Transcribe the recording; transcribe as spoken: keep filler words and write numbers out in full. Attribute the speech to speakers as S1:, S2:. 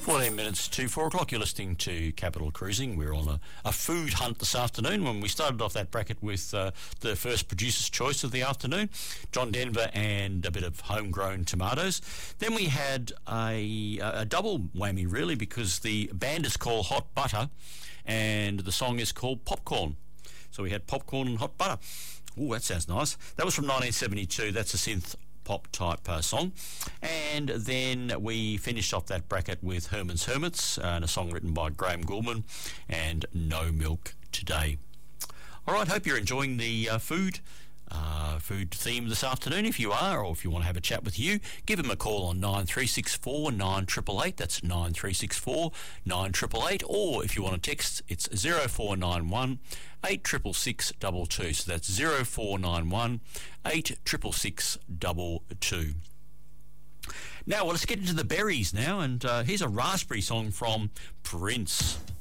S1: fourteen minutes to four o'clock. You're listening to Capital Cruising. We're on a, a food hunt this afternoon. When we started off that bracket with uh, the first producer's choice of the afternoon, John Denver and a bit of homegrown tomatoes. Then we had a, a double whammy, really, because the band is called Hot Butter and the song is called Popcorn. So we had popcorn and hot butter. Oh, that sounds nice. That was from nineteen seventy-two. That's a synth pop type uh, song. And then we finished off that bracket with Herman's Hermits uh, and a song written by Graham Gouldman and No Milk Today. All right, hope you're enjoying the uh, food uh, food theme this afternoon. If you are, or if you want to have a chat with you, give him a call on nine three six four, nine eight eight eight. That's nine three six four, nine eight eight eight. Or if you want to text, it's zero four nine one, eight six six six two two. So that's zero four nine one, eight six six six two two. Now, well, let's get into the berries now. And uh, here's a raspberry song from Prince.